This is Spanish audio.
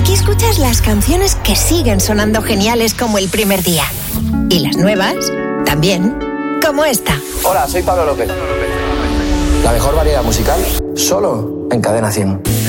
Aquí escuchas las canciones que siguen sonando geniales como el primer día. Y las nuevas, también, como esta. Hola, soy Pablo López. La mejor variedad musical, solo en Cadena 100.